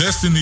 destiny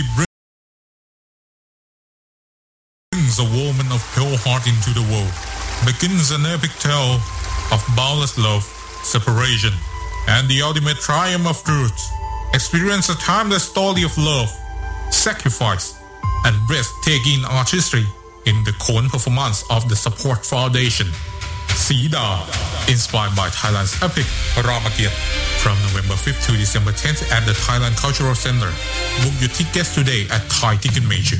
brings a woman of pure heart into the world, begins an epic tale of boundless love, separation, and the ultimate triumph of truth. Experience a timeless story of love, sacrifice, and breathtaking artistry in the Khon performance of the Support Foundation. Sida, inspired by Thailand's epic Ramakiat, from November 5th to December 10th at the Thailand Cultural Center. Book your tickets today at Thai Ticketmaster.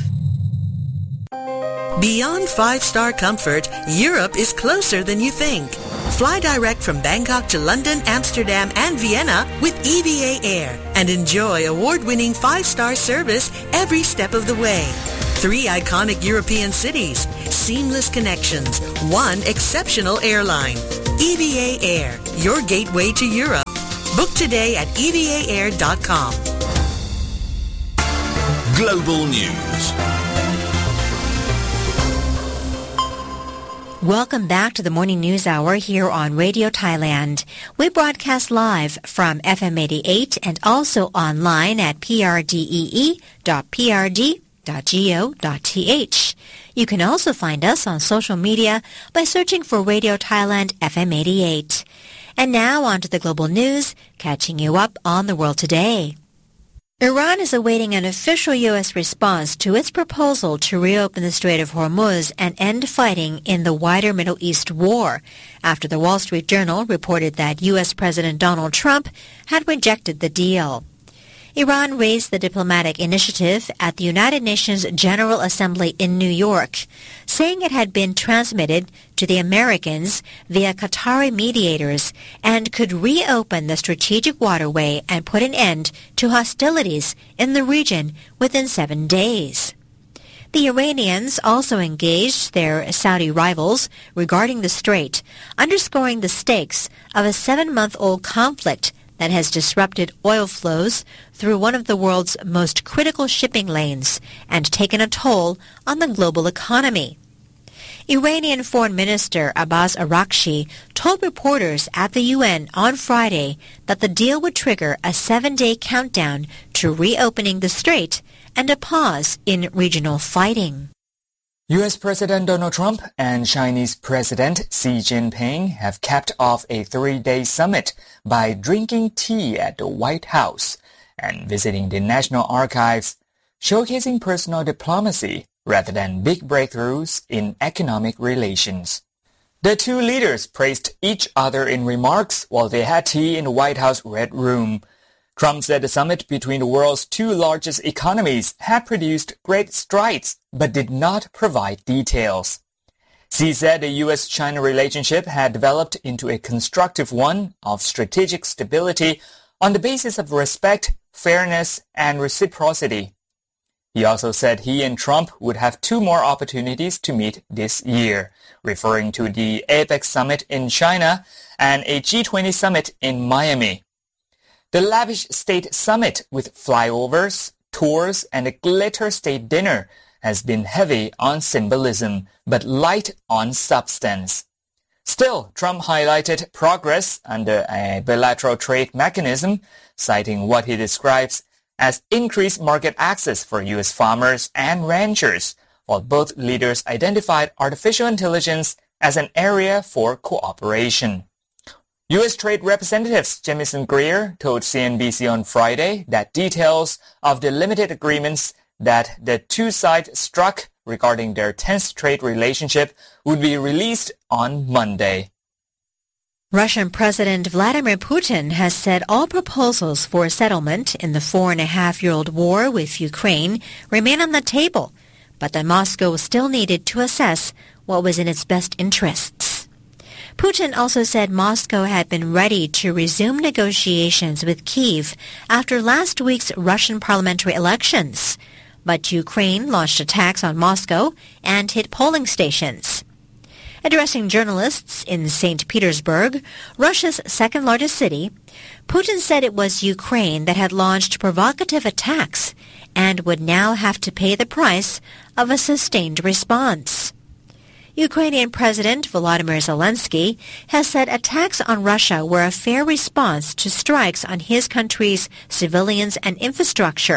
Beyond five-star comfort, Europe is closer than you think. Fly direct from Bangkok to London, Amsterdam, and Vienna with EVA Air and enjoy award-winning five-star service every step of the way. 3 iconic European cities, seamless connections, one exceptional airline. EVA Air, your gateway to Europe. Book today at evaair.com. Global News. Welcome back to the Morning News Hour here on Radio Thailand. We broadcast live from FM 88 and also online at prdee.prd.go.th. You can also find us on social media by searching for Radio Thailand FM 88. And now on to the global news, catching you up on the world today. Iran is awaiting an official U.S. response to its proposal to reopen the Strait of Hormuz and end fighting in the wider Middle East war, after the Wall Street Journal reported that U.S. President Donald Trump had rejected the deal. Iran raised the diplomatic initiative at the United Nations General Assembly in New York, saying it had been transmitted to the Americans via Qatari mediators and could reopen the strategic waterway and put an end to hostilities in the region within 7 days. The Iranians also engaged their Saudi rivals regarding the strait, underscoring the stakes of a 7-month-old conflict that has disrupted oil flows through one of the world's most critical shipping lanes and taken a toll on the global economy. Iranian Foreign Minister Abbas Araghchi told reporters at the UN on Friday that the deal would trigger a 7-day countdown to reopening the strait and a pause in regional fighting. U.S. President Donald Trump and Chinese President Xi Jinping have capped off a 3-day summit by drinking tea at the White House and visiting the National Archives, showcasing personal diplomacy rather than big breakthroughs in economic relations. The two leaders praised each other in remarks while they had tea in the White House Red Room. Trump said the summit between the world's 2 largest economies had produced great strides, but did not provide details. Xi said the U.S.-China relationship had developed into a constructive one of strategic stability on the basis of respect, fairness, and reciprocity. He also said he and Trump would have 2 more opportunities to meet this year, referring to the APEC summit in China and a G20 summit in Miami. The lavish state summit with flyovers, tours, and a glitter state dinner has been heavy on symbolism, but light on substance. Still, Trump highlighted progress under a bilateral trade mechanism, citing what he describes as increased market access for U.S. farmers and ranchers, while both leaders identified artificial intelligence as an area for cooperation. U.S. Trade Representative Jamieson Greer told CNBC on Friday that details of the limited agreements that the two sides struck regarding their tense trade relationship would be released on Monday. Russian President Vladimir Putin has said all proposals for a settlement in the 4.5-year-old war with Ukraine remain on the table, but that Moscow still needed to assess what was in its best interests. Putin also said Moscow had been ready to resume negotiations with Kyiv after last week's Russian parliamentary elections, but Ukraine launched attacks on Moscow and hit polling stations. Addressing journalists in St. Petersburg, Russia's second-largest city, Putin said it was Ukraine that had launched provocative attacks and would now have to pay the price of a sustained response. Ukrainian President Volodymyr Zelensky has said attacks on Russia were a fair response to strikes on his country's civilians and infrastructure,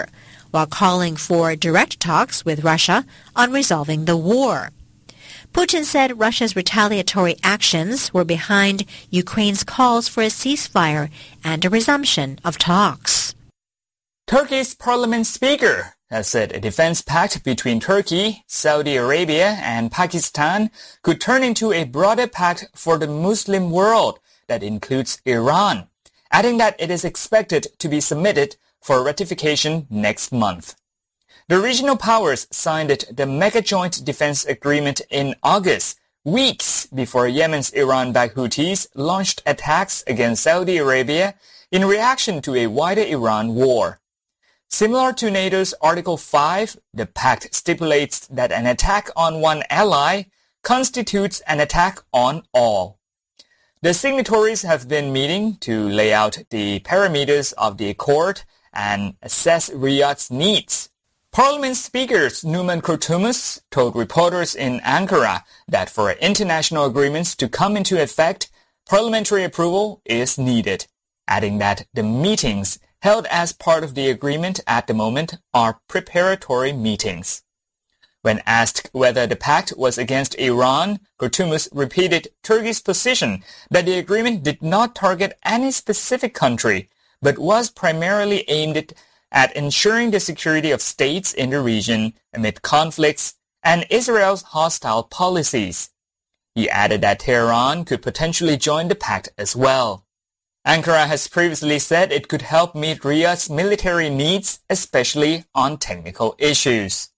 while calling for direct talks with Russia on resolving the war. Putin said Russia's retaliatory actions were behind Ukraine's calls for a ceasefire and a resumption of talks. Turkey's parliament speaker has said a defense pact between Turkey, Saudi Arabia, and Pakistan could turn into a broader pact for the Muslim world that includes Iran, adding that it is expected to be submitted for ratification next month. The regional powers signed the Mega Joint Defense Agreement in August, weeks before Yemen's Iran-backed Houthis launched attacks against Saudi Arabia in reaction to a wider Iran war. Similar to NATO's Article 5, the pact stipulates that an attack on one ally constitutes an attack on all. The signatories have been meeting to lay out the parameters of the accord and assess Riyadh's needs. Parliament Speaker Numan Kurtulmus told reporters in Ankara that for international agreements to come into effect, parliamentary approval is needed, adding that the meetings held as part of the agreement at the moment are preparatory meetings. When asked whether the pact was against Iran, Kurtulmus repeated Turkey's position that the agreement did not target any specific country, but was primarily aimed at ensuring the security of states in the region amid conflicts and Israel's hostile policies. He added that Tehran could potentially join the pact as well. Ankara has previously said it could help meet Riyadh's military needs, especially on technical issues.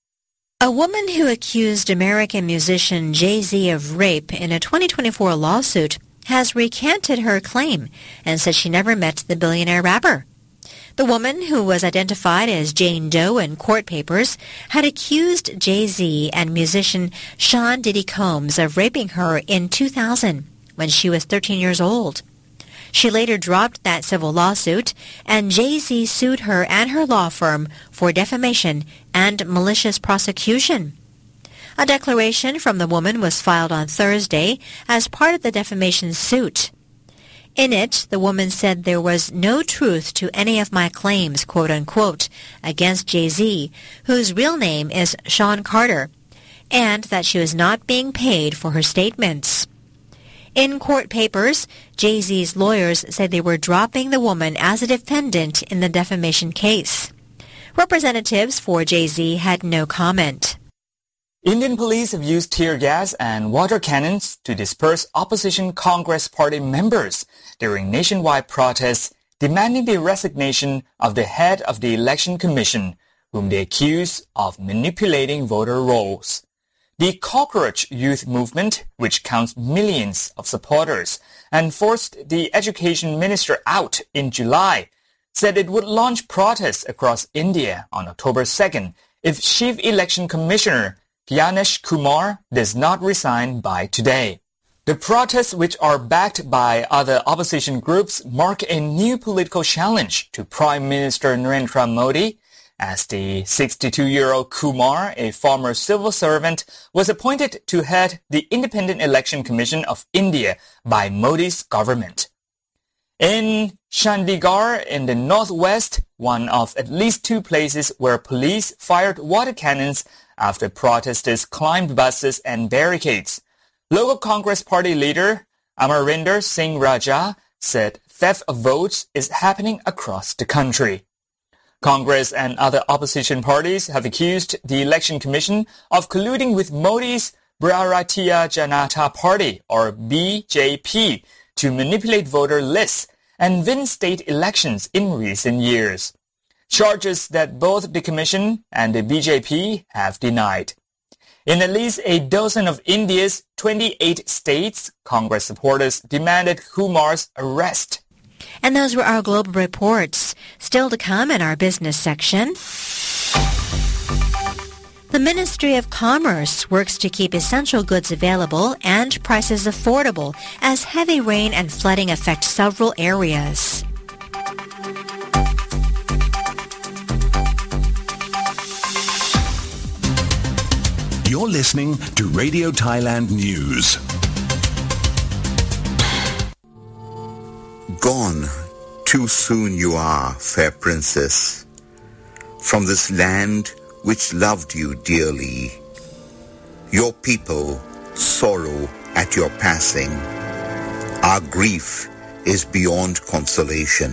A woman who accused American musician Jay-Z of rape in a 2024 lawsuit has recanted her claim and said she never met the billionaire rapper. The woman, who was identified as Jane Doe in court papers, had accused Jay-Z and musician Sean Diddy Combs of raping her in 2000 when she was 13 years old. She later dropped that civil lawsuit, and Jay-Z sued her and her law firm for defamation and malicious prosecution. A declaration from the woman was filed on Thursday as part of the defamation suit. In it, the woman said there was no truth to any of my claims, quote-unquote, against Jay-Z, whose real name is Sean Carter, and that she was not being paid for her statements. In court papers, Jay-Z's lawyers said they were dropping the woman as a defendant in the defamation case. Representatives for Jay-Z had no comment. Indian police have used tear gas and water cannons to disperse opposition Congress Party members during nationwide protests demanding the resignation of the head of the Election Commission, whom they accuse of manipulating voter rolls. The Cockroach Youth Movement, which counts millions of supporters and forced the Education Minister out in July, said it would launch protests across India on October 2nd if Chief Election Commissioner Gyanesh Kumar does not resign by today. The protests, which are backed by other opposition groups, mark a new political challenge to Prime Minister Narendra Modi, as the 62-year-old Kumar, a former civil servant, was appointed to head the Independent Election Commission of India by Modi's government. In Chandigarh in the northwest, one of at least two places where police fired water cannons after protesters climbed buses and barricades. Local Congress Party leader Amarinder Singh Raja said theft of votes is happening across the country. Congress and other opposition parties have accused the Election Commission of colluding with Modi's Bharatiya Janata Party, or BJP, to manipulate voter lists and win state elections in recent years. Charges that both the Commission and the BJP have denied. In at least a dozen of India's 28 states, Congress supporters demanded Kumar's arrest. And those were our global reports. Still to come in our business section. The Ministry of Commerce works to keep essential goods available and prices affordable as heavy rain and flooding affect several areas. You're listening to Radio Thailand News. Gone, too soon you are, fair princess. from this land which loved you dearly. Your people sorrow at your passing. Our grief is beyond consolation.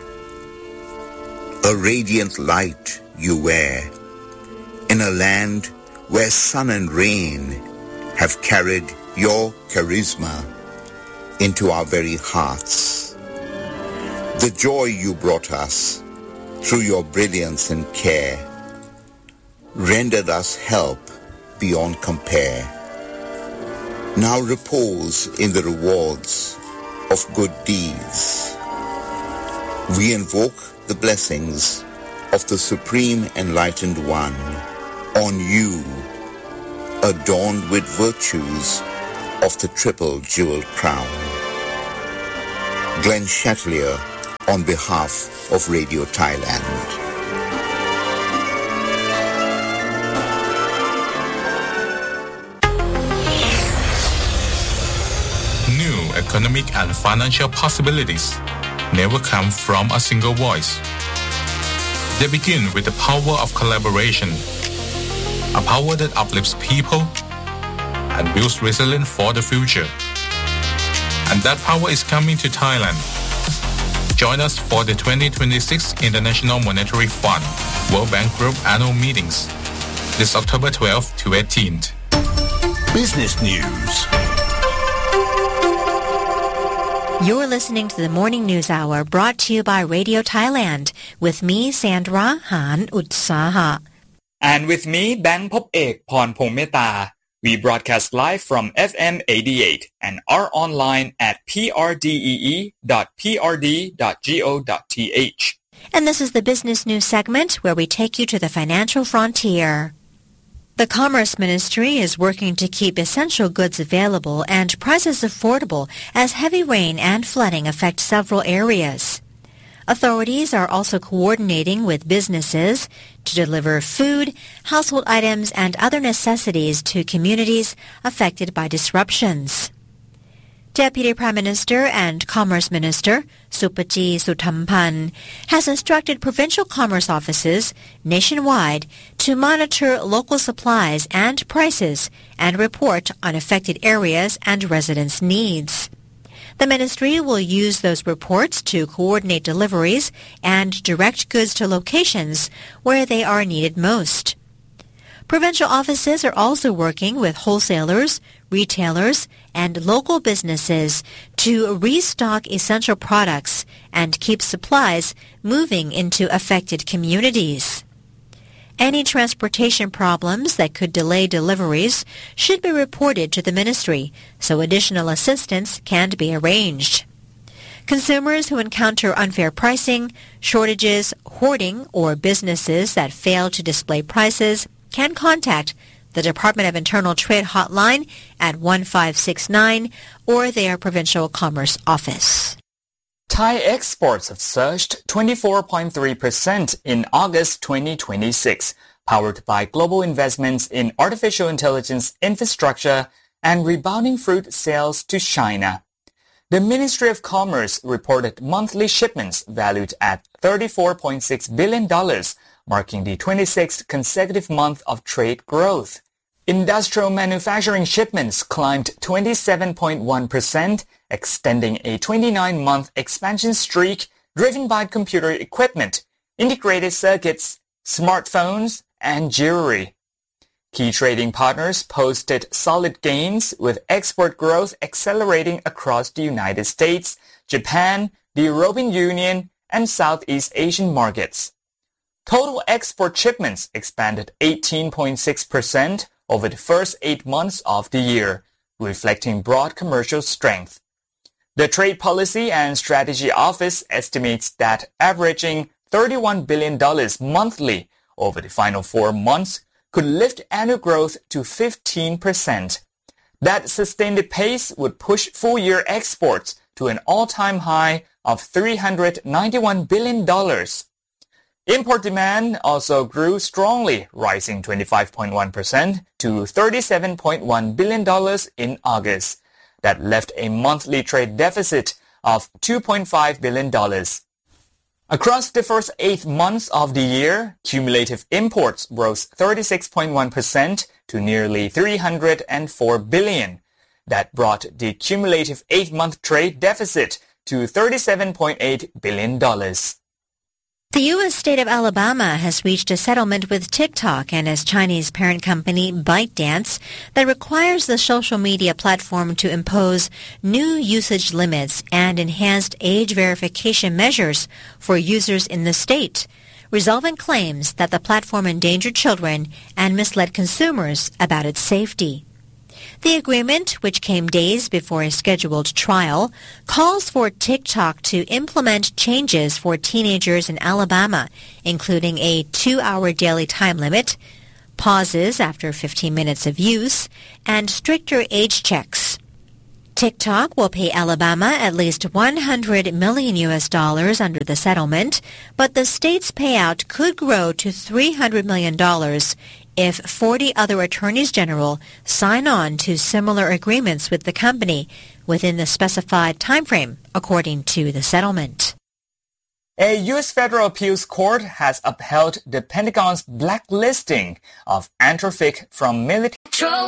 A radiant light you wear in a land where sun and rain have carried your charisma into our very hearts. The joy you brought us through your brilliance and care rendered us help beyond compare. Now repose in the rewards of good deeds. We invoke the blessings of the Supreme Enlightened One on you, adorned with virtues of the triple jeweled crown. Glenn Chatelier on behalf of Radio Thailand. New economic and financial possibilities never come from a single voice. They begin with the power of collaboration, a power that uplifts people and builds resilience for the future. And that power is coming to Thailand. Join us for the 2026 International Monetary Fund World Bank Group annual meetings this October 12th to 18th. Business News. You're listening to the Morning News Hour brought to you by Radio Thailand with me, Sandra Han Utsaha. And with me, Bang Pop Ek Pornpong Meta. We broadcast live from FM 88 and are online at prdee.prd.go.th. And this is the Business News segment where we take you to the financial frontier. The Commerce Ministry is working to keep essential goods available and prices affordable as heavy rain and flooding affect several areas. Authorities are also coordinating with businesses to deliver food, household items, and other necessities to communities affected by disruptions. Deputy Prime Minister and Commerce Minister Supaji Suthampan has instructed provincial commerce offices nationwide to monitor local supplies and prices and report on affected areas and residents' needs. The ministry will use those reports to coordinate deliveries and direct goods to locations where they are needed most. Provincial offices are also working with wholesalers, retailers, and local businesses to restock essential products and keep supplies moving into affected communities. Any transportation problems that could delay deliveries should be reported to the ministry so additional assistance can be arranged. Consumers who encounter unfair pricing, shortages, hoarding, or businesses that fail to display prices can contact the Department of Internal Trade hotline at 1569 or their Provincial Commerce Office. Thai exports have surged 24.3% in August 2026, powered by global investments in artificial intelligence infrastructure and rebounding fruit sales to China. The Ministry of Commerce reported monthly shipments valued at $34.6 billion, marking the 26th consecutive month of trade growth. Industrial manufacturing shipments climbed 27.1%, extending a 29-month expansion streak driven by computer equipment, integrated circuits, smartphones, and jewelry. Key trading partners posted solid gains, with export growth accelerating across the United States, Japan, the European Union, and Southeast Asian markets. Total export shipments expanded 18.6% over the first 8 months of the year, reflecting broad commercial strength. The Trade Policy and Strategy Office estimates that averaging $31 billion monthly over the final 4 months could lift annual growth to 15%. That sustained pace would push full-year exports to an all-time high of $391 billion. Import demand also grew strongly, rising 25.1% to $37.1 billion in August. That left a monthly trade deficit of $2.5 billion. Across the first 8 months of the year, cumulative imports rose 36.1% to nearly $304 billion. That brought the cumulative 8-month trade deficit to $37.8 billion. The U.S. state of Alabama has reached a settlement with TikTok and its Chinese parent company ByteDance that requires the social media platform to impose new usage limits and enhanced age verification measures for users in the state, resolving claims that the platform endangered children and misled consumers about its safety. The agreement, which came days before a scheduled trial, calls for TikTok to implement changes for teenagers in Alabama, including a 2-hour daily time limit, pauses after 15 minutes of use, and stricter age checks. TikTok will pay Alabama at least $100 million under the settlement, but the state's payout could grow to $300 million if 40 other attorneys general sign on to similar agreements with the company within the specified timeframe, according to the settlement. A U.S. federal appeals court has upheld the Pentagon's blacklisting of Anthropic from military